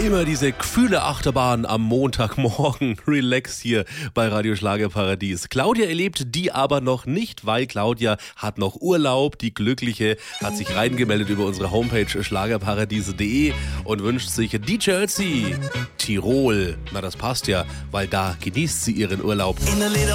Immer diese Gefühle-Achterbahn am Montagmorgen. Relax hier bei Radio Schlagerparadies. Claudia erlebt die aber noch nicht, weil Claudia hat noch Urlaub. Die Glückliche hat sich reingemeldet über unsere Homepage schlagerparadiese.de und wünscht sich die Jersey Tirol. Na, das passt ja, weil da genießt sie ihren Urlaub.